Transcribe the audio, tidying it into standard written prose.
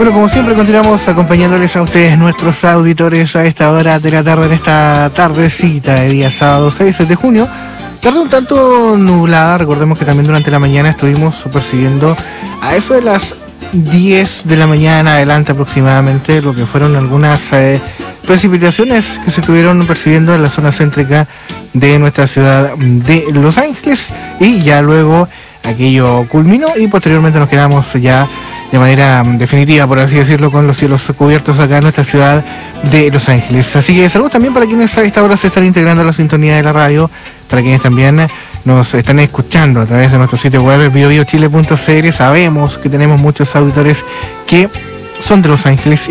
Bueno, como siempre continuamos acompañándoles a ustedes, nuestros auditores, a esta hora de la tarde, en esta tardecita de día sábado 6 de junio. Tarde un tanto nublada, recordemos que también durante la mañana estuvimos percibiendo a eso de las 10 de la mañana adelante aproximadamente, lo que fueron algunas precipitaciones que se estuvieron percibiendo en la zona céntrica de nuestra ciudad de Los Ángeles, y ya luego aquello culminó y posteriormente nos quedamos ya de manera definitiva, por así decirlo, con los cielos cubiertos acá en nuestra ciudad de Los Ángeles. Así que saludos también para quienes a esta hora se están integrando a la sintonía de la radio, para quienes también nos están escuchando a través de nuestro sitio web biobiochile.cl. Sabemos que tenemos muchos auditores que son de Los Ángeles